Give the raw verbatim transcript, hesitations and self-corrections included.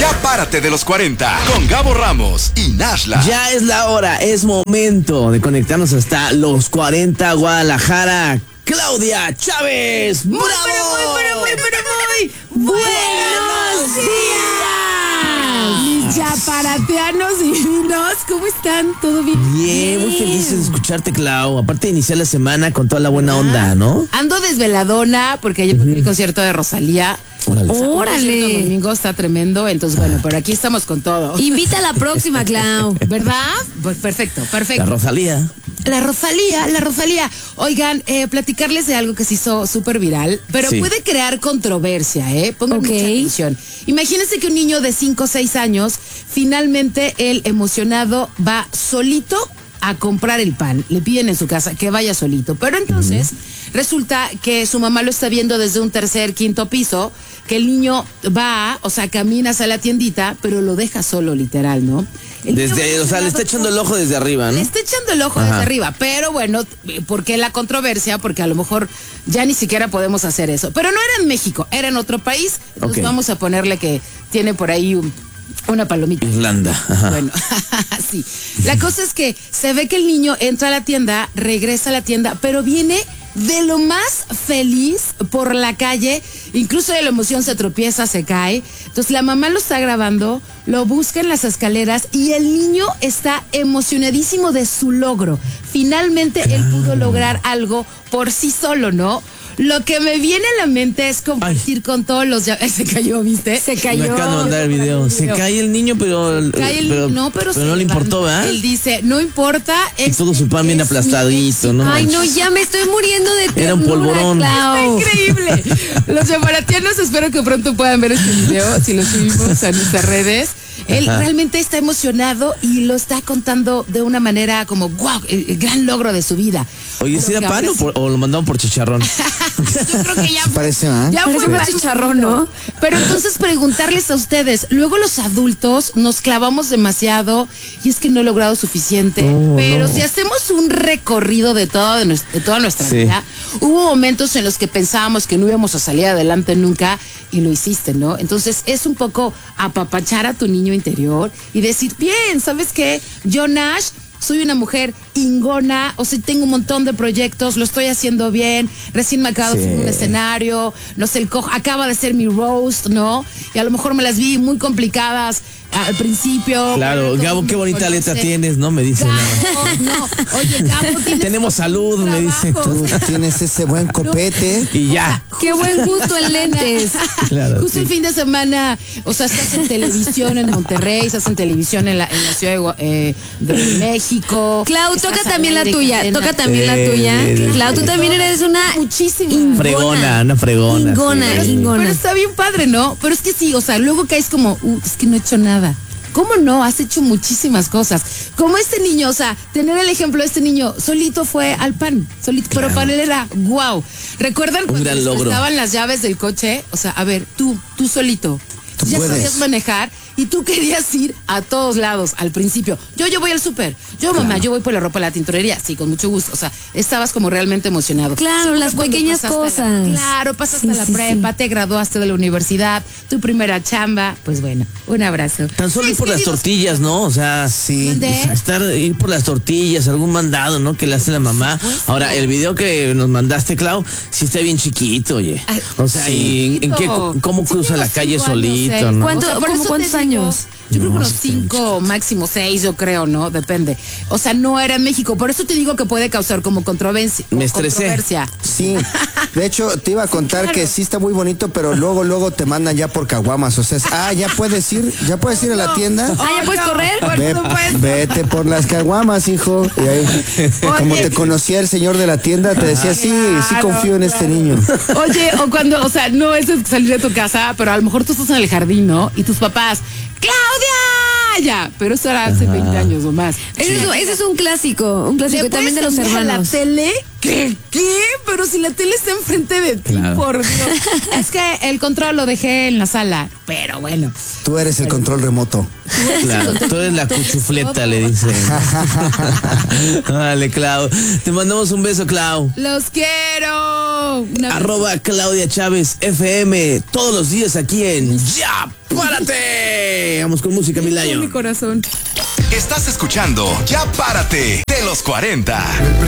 Ya párate de los cuarenta con Gabo Ramos y Nashla. Ya es la hora, es momento de conectarnos hasta los cuarenta Guadalajara. Claudia Chávez. Muy, ¡bravo! Pero muy, pero muy, pero muy buenos días. Mis chaparateanos divinos, ¿cómo están? ¿Todo bien? Bien, muy felices de escucharte, Clau. Aparte de iniciar la semana con toda la buena onda, ¿no? Ando desveladona porque ayer fui al concierto de Rosalía. Órale. Órale. El domingo está tremendo, entonces bueno, pero aquí estamos con todo. Invita a la próxima, Clau. ¿Verdad? Pues perfecto, perfecto. La Rosalía. La Rosalía, la Rosalía. Oigan, eh, platicarles de algo que se hizo súper viral, pero Sí. puede crear controversia, ¿eh? Pongan Ok. mucha atención. Imagínense que un niño de cinco o seis años, finalmente él emocionado va solito a comprar el pan. Le piden en su casa que vaya solito. Pero entonces resulta que su mamá lo está viendo desde un tercer, quinto piso, que el niño va, o sea, camina hacia la tiendita, pero lo deja solo, literal, ¿no? El niño Desde, o sea, le está echando el ojo desde arriba, ¿no? Le está echando el ojo Ajá. desde arriba, pero bueno, ¿por qué la controversia? Porque a lo mejor ya ni siquiera podemos hacer eso. Pero no era en México, era en otro país. Entonces Ok. vamos a ponerle que tiene por ahí un- una palomita. Irlanda. Ajá. Bueno, sí. La cosa es que se ve que el niño entra a la tienda, regresa a la tienda, pero viene de lo más feliz por la calle, incluso de la emoción se tropieza, se cae. Entonces la mamá lo está grabando, lo busca en las escaleras y el niño está emocionadísimo de su logro. Finalmente él pudo lograr algo por sí solo, ¿no? Lo que me viene a la mente es compartir con todos los... ya- Se cayó, ¿viste? Se Me cayó. acaban de mandar el video. Se cae el niño, pero, Cae el- pero, no, pero, se no le levanta. importó, ¿verdad? Él dice, no importa. Y es- todo su pan bien es mi aplastadito, ¿no? Ay, no, manches. ya me estoy muriendo de ternura, Era un polvorón. Clau. Increíble. Los chaparatianos espero que pronto puedan ver este video, si lo subimos a nuestras redes. Él Ajá. realmente está emocionado y lo está contando de una manera como, wow, el, el gran logro de su vida. Oye, ¿sí Lo era que pan o, ahora por- o lo mandaron por chicharrón? Yo creo que ya fue, Parece, ¿ah? ya Parece fue un pan. chicharrón, ¿no? Pero entonces preguntarles a ustedes, luego los adultos nos clavamos demasiado y es que no he logrado suficiente, No, pero no. si hacemos un recorrido de, todo, de, nues- de toda nuestra Sí. vida, hubo momentos en los que pensábamos que no íbamos a salir adelante nunca y lo hiciste, ¿no? Entonces es un poco apapachar a tu niño interior y decir, bien, ¿sabes qué? Yo, Nash, soy una mujer ingona, o sea, tengo un montón de proyectos, lo estoy haciendo bien, recién me acabo de Sí. subir un escenario, no sé, el cojo, acaba de ser mi roast, ¿no? Y a lo mejor me las vi muy complicadas al principio. Claro, pero todo Gabo, el qué mundo bonita conoce. letra tienes, ¿no? Me dice. Gabo, no, oye, Gabo, tienes Tenemos salud, me dice. trabajo. Tú tienes ese buen copete. Y ya. Qué buen gusto en lentes. Claro, Justo sí. el fin de semana, o sea, estás en televisión en Monterrey, estás en televisión en la, en la Ciudad de, Gua- eh, de México. Clau, estás toca al también la aire, tuya. cadena. Toca también la Eh, tuya. eh, Clau, tú también eres una Muchísimo. ingona. Fregona, una fregona. Ingona, sí. ingona. Pero está bien padre, ¿no? Pero es que sí, o sea, luego caes como, uh, es que no he hecho nada. ¿Cómo no? Has hecho muchísimas cosas. Como este niño, o sea, tener el ejemplo de este niño, solito fue al pan, solito, pero para él era wow. ¿Recuerdan cuando gran les logro. prestaban las llaves del coche? O sea, a ver, tú, tú solito. Tú ya puedes. sabías manejar y tú querías ir a todos lados al principio. Yo, yo voy al súper. Yo, mamá, yo voy por la ropa a la tintorería. Sí, con mucho gusto. O sea, estabas como realmente emocionado. Claro, Seguro las cuando pequeñas pasaste cosas. la- claro, pasaste Sí, la sí, prepa, sí. te graduaste de la universidad, tu primera chamba. Pues bueno, un abrazo. Tan solo ir Mis por las queridos- tortillas, ¿no? O sea, Sí. ¿Dónde? o sea, estar, ir por las tortillas, algún mandado, ¿no? Que le hace la mamá. Ahora, el video que nos mandaste, Clau, sí está bien chiquito, oye. Ay, O sea, ¿y en qué, cómo Sí, cruza tengo la calle cinco años, solito, seis. no? ¿Cuánto- O sea, por cómo eso cuántos te digo, años? Yo creo que No, unos sí está bien cinco, máximo seis, yo creo, ¿no? Depende. O sea, no era en México. Por eso te digo que puede causar como controversia. Me estresé. controversia. Sí. De hecho, te iba a contar Claro. que sí está muy bonito, pero luego, luego te mandan ya por caguamas. O sea, es, ah, ya puedes ir, ya puedes ir a la tienda. Ah, ¿ya puedes correr? Por Ve- supuesto. vete por las caguamas, hijo. Y ahí, como te conocía el señor de la tienda, te decía, sí, sí Claro, confío en este niño. Oye, o cuando, o sea, no es salir de tu casa, pero a lo mejor tú estás en el jardín, ¿no? Y tus papás, ¡Claudia! Ya, pero eso era hace veinte años o más. Ese es, un- ese es un clásico, un clásico ¿Le también de puedes los cambiar a hermanos. la tele? ¿Qué? ¿Qué? Pero si la tele está enfrente de ti, Claro. por Dios. Es que el control lo dejé en la sala, pero bueno. Tú eres el control remoto. Claro, tú eres la cuchufleta, le dicen. Dale, Clau. Te mandamos un beso, Clau. ¡Los quiero! Una- Arroba Claudia Chávez F M todos los días aquí en Ya Párate. regresamos con música, mi Con mi Lion. corazón. Estás escuchando Ya Párate de los cuarenta.